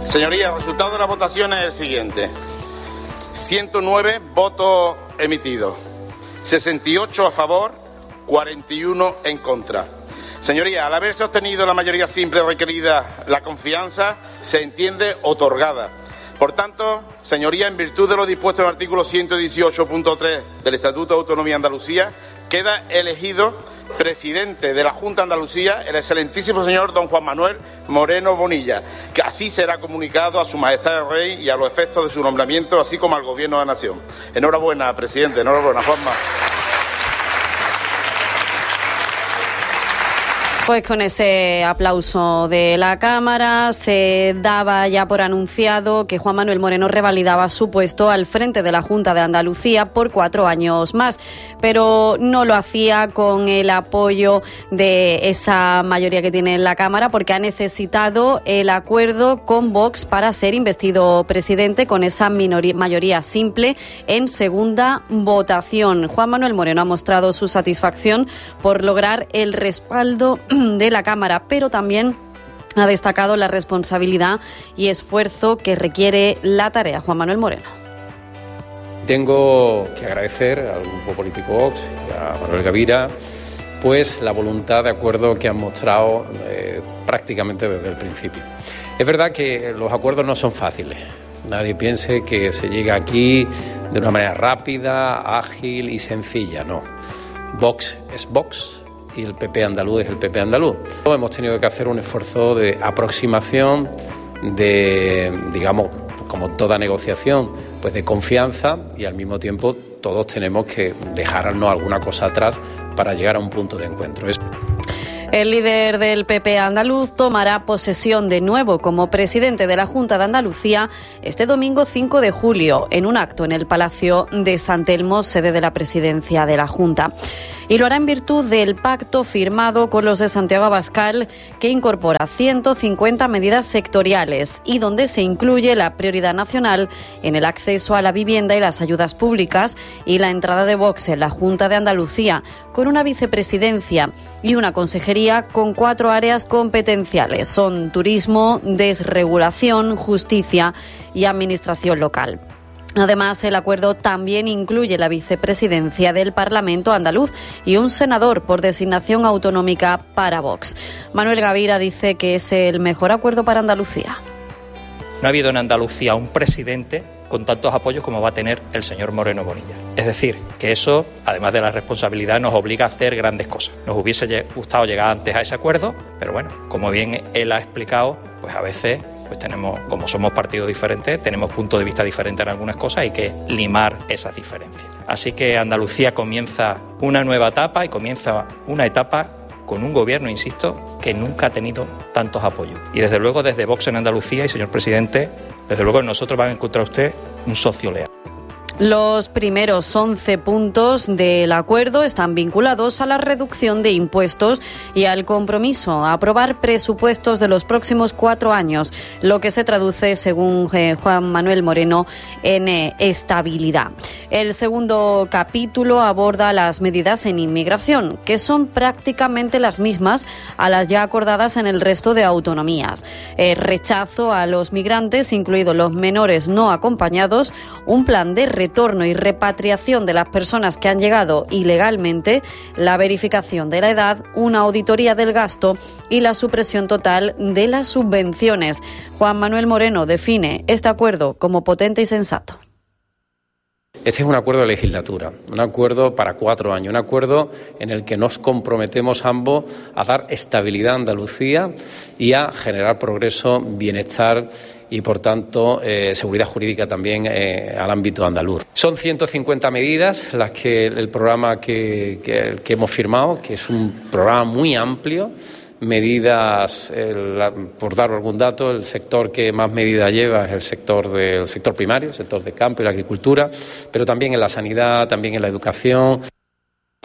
Señorías, el resultado de la votación es el siguiente. 109 votos emitidos, 68 a favor, 41 en contra. Señorías, al haberse obtenido la mayoría simple requerida, la confianza se entiende otorgada. Por tanto, señorías, en virtud de lo dispuesto en el artículo 118.3 del Estatuto de Autonomía de Andalucía, queda elegido presidente de la Junta de Andalucía el excelentísimo señor don Juan Manuel Moreno Bonilla, que así será comunicado a Su Majestad el Rey y a los efectos de su nombramiento, así como al Gobierno de la Nación. Enhorabuena, presidente, enhorabuena, Juanma. Pues con ese aplauso de la Cámara se daba ya por anunciado que Juan Manuel Moreno revalidaba su puesto al frente de la Junta de Andalucía por 4 años más, pero no lo hacía con el apoyo de esa mayoría que tiene en la Cámara, porque ha necesitado el acuerdo con Vox para ser investido presidente con esa mayoría simple en segunda votación. Juan Manuel Moreno ha mostrado su satisfacción por lograr el respaldo de la Cámara, pero también ha destacado la responsabilidad y esfuerzo que requiere la tarea. Juan Manuel Moreno. Tengo que agradecer al Grupo Político Vox y a Manuel Gavira pues la voluntad de acuerdo que han mostrado prácticamente desde el principio. Es verdad que los acuerdos no son fáciles. Nadie piense que se llega aquí de una manera rápida, ágil y sencilla. No. Vox es Vox y el PP andaluz es el PP andaluz. Hemos tenido que hacer un esfuerzo de aproximación, de, digamos, como toda negociación, pues de confianza, y al mismo tiempo todos tenemos que dejarnos alguna cosa atrás para llegar a un punto de encuentro. El líder del PP andaluz tomará posesión de nuevo como presidente de la Junta de Andalucía este domingo 5 de julio en un acto en el Palacio de San Telmo, sede de la presidencia de la Junta. Y lo hará en virtud del pacto firmado con los de Santiago Abascal, que incorpora 150 medidas sectoriales y donde se incluye la prioridad nacional en el acceso a la vivienda y las ayudas públicas y la entrada de Vox en la Junta de Andalucía, con una vicepresidencia y una consejería con 4 áreas competenciales. Son turismo, desregulación, justicia y administración local. Además, el acuerdo también incluye la vicepresidencia del Parlamento andaluz y un senador por designación autonómica para Vox. Manuel Gavira dice que es el mejor acuerdo para Andalucía. No ha habido en Andalucía un presidente con tantos apoyos como va a tener el señor Moreno Bonilla. Es decir, que eso, además de la responsabilidad, nos obliga a hacer grandes cosas. Nos hubiese gustado llegar antes a ese acuerdo, pero bueno, como bien él ha explicado, pues a veces pues tenemos, como somos partidos diferentes, tenemos puntos de vista diferentes en algunas cosas, hay que limar esas diferencias. Así que Andalucía comienza una nueva etapa y comienza una etapa con un gobierno, insisto, que nunca ha tenido tantos apoyos. Y desde luego desde Vox en Andalucía, y señor presidente, desde luego nosotros va a encontrar usted un socio leal. Los primeros 11 puntos del acuerdo están vinculados a la reducción de impuestos y al compromiso a aprobar presupuestos de los próximos 4 años, lo que se traduce, según Juan Manuel Moreno, en estabilidad. El segundo capítulo aborda las medidas en inmigración, que son prácticamente las mismas a las ya acordadas en el resto de autonomías. Rechazo a los migrantes, incluidos los menores no acompañados, un plan de retorno y repatriación de las personas que han llegado ilegalmente, la verificación de la edad, una auditoría del gasto y la supresión total de las subvenciones. Juan Manuel Moreno define este acuerdo como potente y sensato. Este es un acuerdo de legislatura, un acuerdo para 4 años, un acuerdo en el que nos comprometemos ambos a dar estabilidad a Andalucía y a generar progreso, bienestar y, por tanto, seguridad jurídica también al ámbito andaluz. Son 150 medidas las que el programa que hemos firmado, que es un programa muy amplio. Medidas, por dar algún dato, el sector que más medidas lleva es el sector primario, el sector de campo y la agricultura, pero también en la sanidad, también en la educación.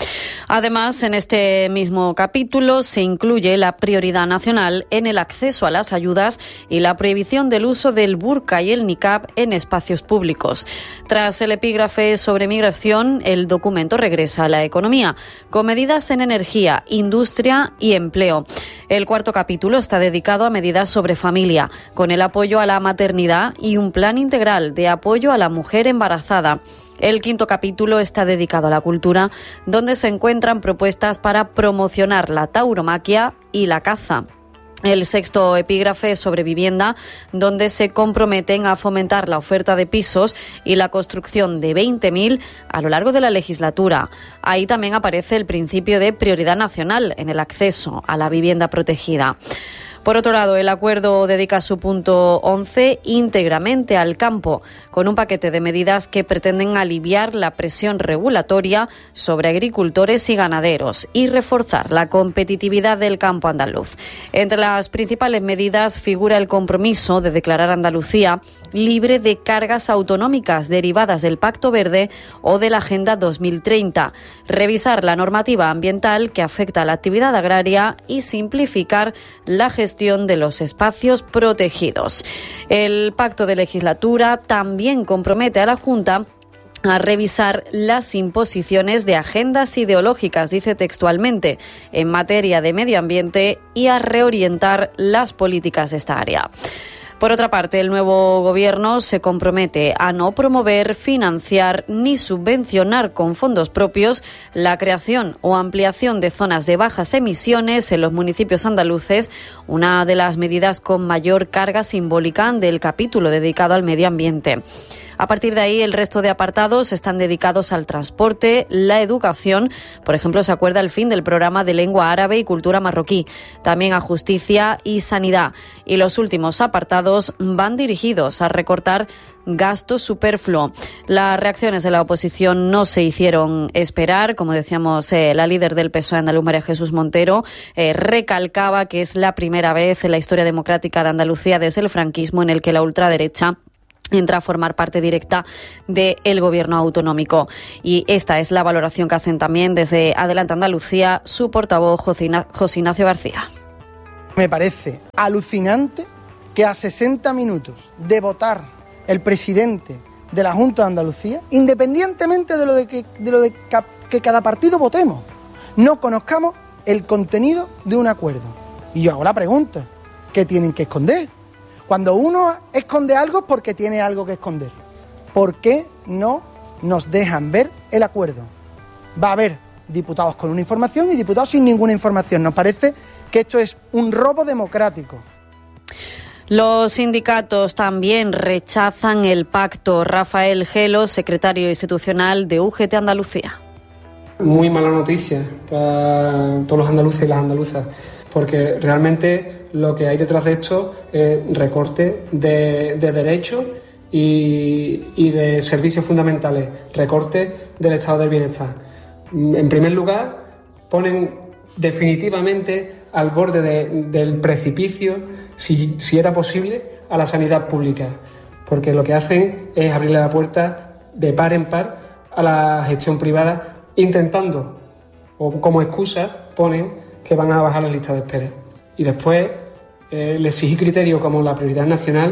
Además, en este mismo capítulo se incluye la prioridad nacional en el acceso a las ayudas y la prohibición del uso del burka y el niqab en espacios públicos. Tras el epígrafe sobre migración, el documento regresa a la economía, con medidas en energía, industria y empleo. El cuarto capítulo está dedicado a medidas sobre familia, con el apoyo a la maternidad y un plan integral de apoyo a la mujer embarazada. El quinto capítulo está dedicado a la cultura, donde se encuentran propuestas para promocionar la tauromaquia y la caza. El sexto epígrafe es sobre vivienda, donde se comprometen a fomentar la oferta de pisos y la construcción de 20.000 a lo largo de la legislatura. Ahí también aparece el principio de prioridad nacional en el acceso a la vivienda protegida. Por otro lado, el acuerdo dedica su punto 11 íntegramente al campo, con un paquete de medidas que pretenden aliviar la presión regulatoria sobre agricultores y ganaderos y reforzar la competitividad del campo andaluz. Entre las principales medidas figura el compromiso de declarar Andalucía libre de cargas autonómicas derivadas del Pacto Verde o de la Agenda 2030, revisar la normativa ambiental que afecta a la actividad agraria y simplificar la gestión de los espacios protegidos. El pacto de legislatura también compromete a la Junta a revisar las imposiciones de agendas ideológicas, dice textualmente, en materia de medio ambiente y a reorientar las políticas de esta área. Por otra parte, el nuevo Gobierno se compromete a no promover, financiar ni subvencionar con fondos propios la creación o ampliación de zonas de bajas emisiones en los municipios andaluces, una de las medidas con mayor carga simbólica del capítulo dedicado al medio ambiente. A partir de ahí, el resto de apartados están dedicados al transporte, la educación, por ejemplo, se acuerda el fin del programa de lengua árabe y cultura marroquí, también a justicia y sanidad. Y los últimos apartados van dirigidos a recortar gasto superfluo. Las reacciones de la oposición no se hicieron esperar. Como decíamos, la líder del PSOE andaluz, María Jesús Montero, recalcaba que es la primera vez en la historia democrática de Andalucía desde el franquismo en el que la ultraderecha entra a formar parte directa del gobierno autonómico. Y esta es la valoración que hacen también desde Adelante Andalucía su portavoz José Ignacio García. Me parece alucinante que a 60 minutos de votar el presidente de la Junta de Andalucía, independientemente de lo de que cada partido votemos, no conozcamos el contenido de un acuerdo. Y yo hago la pregunta, ¿qué tienen que esconder? Cuando uno esconde algo es porque tiene algo que esconder. ¿Por qué no nos dejan ver el acuerdo? Va a haber diputados con una información y diputados sin ninguna información. Nos parece que esto es un robo democrático. Los sindicatos también rechazan el pacto. Rafael Gelo, secretario institucional de UGT Andalucía. Muy mala noticia para todos los andaluces y las andaluzas, porque realmente lo que hay detrás de esto es recorte de derechos y de servicios fundamentales, recorte del estado del bienestar. En primer lugar, ponen definitivamente al borde del precipicio, si era posible, a la sanidad pública, porque lo que hacen es abrirle la puerta de par en par a la gestión privada, intentando, o como excusa, ponen que van a bajar las listas de espera. Y después le exigí criterios como la prioridad nacional.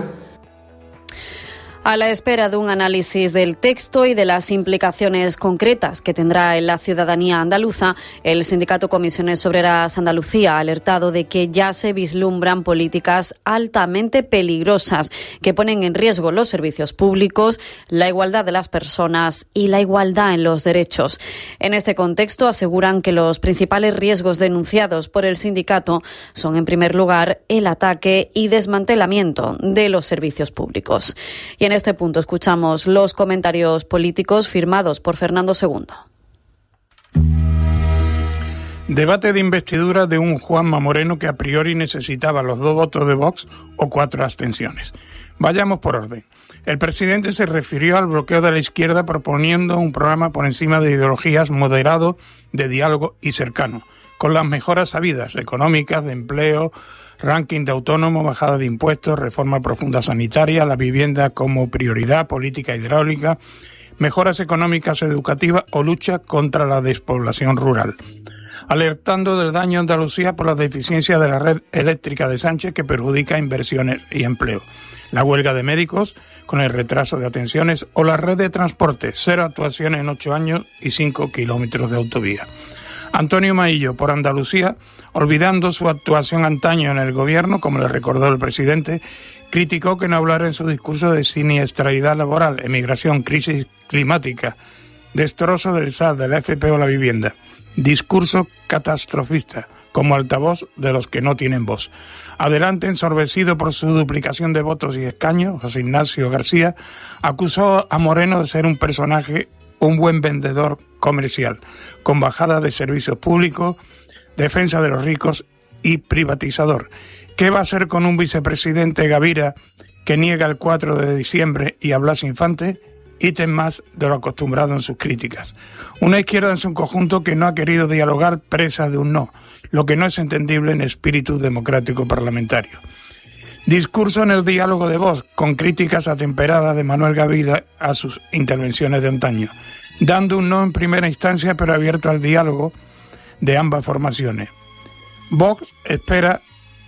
A la espera de un análisis del texto y de las implicaciones concretas que tendrá en la ciudadanía andaluza, el sindicato Comisiones Obreras Andalucía ha alertado de que ya se vislumbran políticas altamente peligrosas que ponen en riesgo los servicios públicos, la igualdad de las personas y la igualdad en los derechos. En este contexto, aseguran que los principales riesgos denunciados por el sindicato son, en primer lugar, el ataque y desmantelamiento de los servicios públicos. Y en este punto escuchamos los comentarios políticos firmados por Fernando II. Debate de investidura de un Juanma Moreno que a priori necesitaba los 2 votos de Vox o 4 abstenciones. Vayamos por orden. El presidente se refirió al bloqueo de la izquierda proponiendo un programa por encima de ideologías moderado, de diálogo y cercano, con las mejoras sabidas, económicas, de empleo, ranking de autónomo, bajada de impuestos, reforma profunda sanitaria, la vivienda como prioridad, política hidráulica, mejoras económicas, educativas o lucha contra la despoblación rural. Alertando del daño a Andalucía por la deficiencia de la red eléctrica de Sánchez que perjudica inversiones y empleo. La huelga de médicos con el retraso de atenciones o la red de transporte, 0 actuaciones en 8 años y 5 kilómetros de autovía. Antonio Maillo, por Andalucía, olvidando su actuación antaño en el gobierno, como le recordó el presidente, criticó que no hablara en su discurso de siniestralidad laboral, emigración, crisis climática, destrozo del SAT, de la FP o la vivienda. Discurso catastrofista, como altavoz de los que no tienen voz. Adelante, ensorbecido por su duplicación de votos y escaños, José Ignacio García acusó a Moreno de ser un personaje, un buen vendedor comercial, con bajada de servicios públicos, defensa de los ricos y privatizador. ¿Qué va a hacer con un vicepresidente Gavira que niega el 4 de diciembre y a Blas Infante? Ítem más de lo acostumbrado en sus críticas. Una izquierda en su conjunto que no ha querido dialogar, presa de un no, lo que no es entendible en espíritu democrático parlamentario. Discurso en el diálogo de Vox, con críticas atemperadas de Manuel Gavira a sus intervenciones de antaño, dando un no en primera instancia pero abierto al diálogo de ambas formaciones. Vox esperaba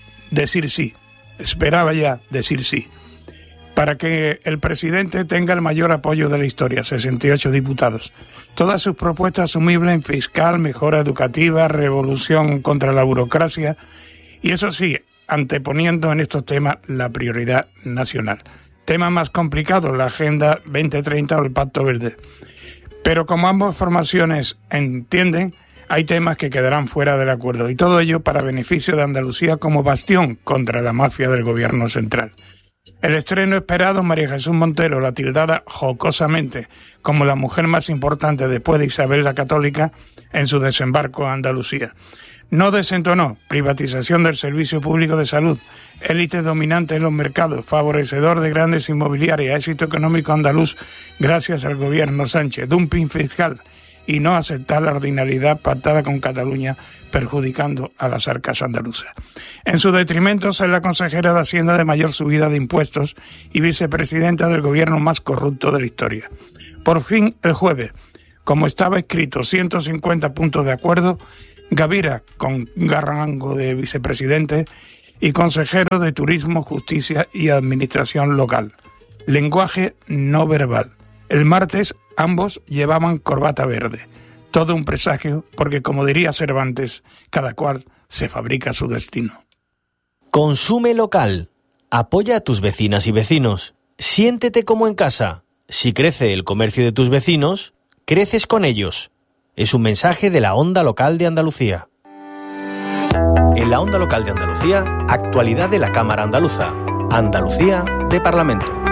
ya decir sí, para que el presidente tenga el mayor apoyo de la historia, 68 diputados. Todas sus propuestas asumibles en fiscal, mejora educativa, revolución contra la burocracia, y eso sí, anteponiendo en estos temas la prioridad nacional. Temas más complicados, la Agenda 2030 o el Pacto Verde. Pero como ambas formaciones entienden, hay temas que quedarán fuera del acuerdo, y todo ello para beneficio de Andalucía como bastión contra la mafia del gobierno central. El estreno esperado, María Jesús Montero, la tildada jocosamente como la mujer más importante después de Isabel la Católica en su desembarco a Andalucía. No desentonó, privatización del servicio público de salud, élite dominante en los mercados, favorecedor de grandes inmobiliarias, éxito económico andaluz gracias al gobierno Sánchez, dumping fiscal y no aceptar la ordinariedad pactada con Cataluña, perjudicando a las arcas andaluzas. En su detrimento, es la consejera de Hacienda de mayor subida de impuestos y vicepresidenta del gobierno más corrupto de la historia. Por fin, el jueves, como estaba escrito, 150 puntos de acuerdo, Gavira, con rango de vicepresidente, y consejero de Turismo, Justicia y Administración Local. Lenguaje no verbal. El martes, ambos llevaban corbata verde. Todo un presagio, porque como diría Cervantes, cada cual se fabrica su destino. Consume local. Apoya a tus vecinas y vecinos. Siéntete como en casa. Si crece el comercio de tus vecinos, creces con ellos. Es un mensaje de la Onda Local de Andalucía. En la Onda Local de Andalucía, actualidad de la Cámara Andaluza. Andalucía de Parlamento.